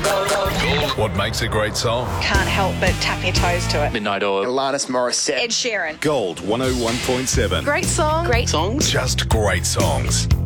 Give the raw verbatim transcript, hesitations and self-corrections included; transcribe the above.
What makes a great song? Can't help but tap your toes to it. Midnight Oil. Alanis Morissette. Ed Sheeran. Gold one oh one point seven. Great song. Great songs. Just great songs.